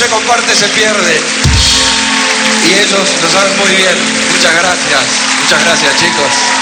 se comparte se pierde. Y ellos lo saben muy bien. Muchas gracias chicos.